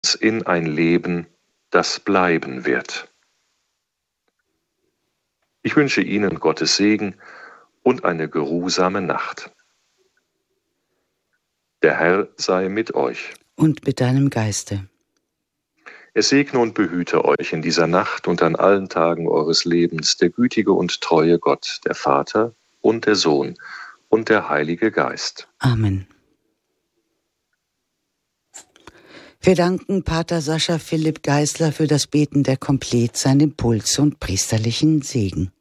in ein Leben, das bleiben wird. Ich wünsche Ihnen Gottes Segen und eine geruhsame Nacht. Der Herr sei mit euch. Und mit deinem Geiste. Er segne und behüte euch in dieser Nacht und an allen Tagen eures Lebens, der gütige und treue Gott, der Vater und der Sohn und der Heilige Geist. Amen. Wir danken Pater Sascha Philipp Geisler für das Beten der Komplet, seinen Impuls und priesterlichen Segen.